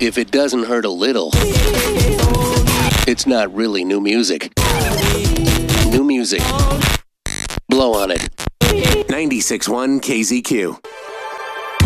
If it doesn't hurt a little, it's not really new music. New music. Blow on it. 96.1 KZQ.